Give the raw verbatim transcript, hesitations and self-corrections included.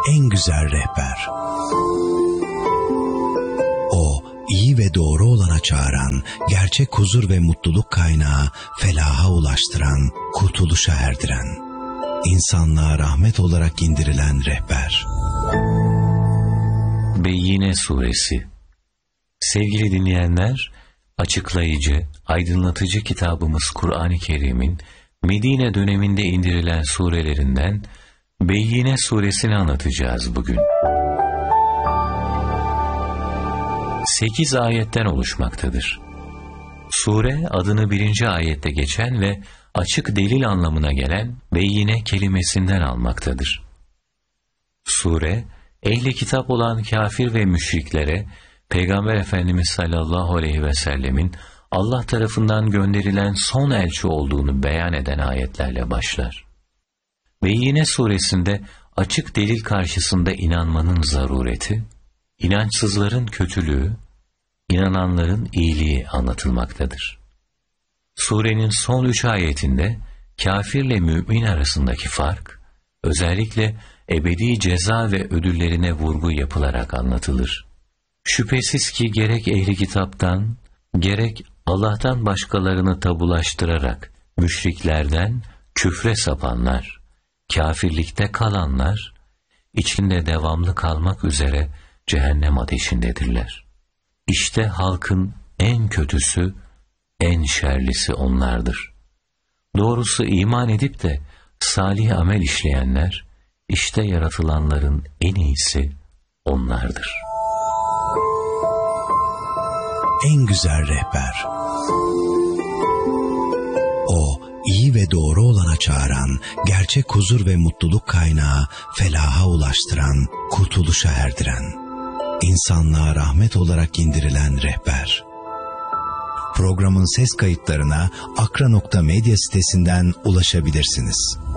en güzel rehber. O, iyi ve doğru olana çağıran, gerçek huzur ve mutluluk kaynağı, felaha ulaştıran, kurtuluşa erdiren, insanlığa rahmet olarak indirilen rehber. Beyyine Suresi. Sevgili dinleyenler, açıklayıcı, aydınlatıcı kitabımız Kur'an-ı Kerim'in Medine döneminde indirilen surelerinden Beyyine Suresini anlatacağız bugün. Sekiz ayetten oluşmaktadır. Sure, adını birinci ayette geçen ve açık delil anlamına gelen beyyine kelimesinden almaktadır. Sure, ehli kitap olan kafir ve müşriklere, Peygamber Efendimiz sallallahu aleyhi ve sellemin Allah tarafından gönderilen son elçi olduğunu beyan eden ayetlerle başlar. Beyyine suresinde açık delil karşısında inanmanın zarureti, inançsızların kötülüğü, inananların iyiliği anlatılmaktadır. Surenin son üç ayetinde kafirle mümin arasındaki fark, özellikle ebedi ceza ve ödüllerine vurgu yapılarak anlatılır. Şüphesiz ki gerek ehli kitaptan, gerek Allah'tan başkalarını tabulaştırarak müşriklerden küfre sapanlar, kafirlikte kalanlar, içinde devamlı kalmak üzere cehennem ateşindedirler. İşte halkın en kötüsü, en şerlisi onlardır. Doğrusu iman edip de salih amel işleyenler, işte yaratılanların en iyisi onlardır. En güzel rehber. O, iyi ve doğru olana çağıran, gerçek huzur ve mutluluk kaynağı, felaha ulaştıran, kurtuluşa erdiren, insanlığa rahmet olarak indirilen rehber. Programın ses kayıtlarına akra nokta medya sitesinden ulaşabilirsiniz.